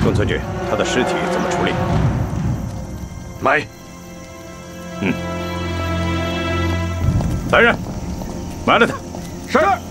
公孙举，他的尸体怎么处理？ 埋。 来人，埋了他。 是。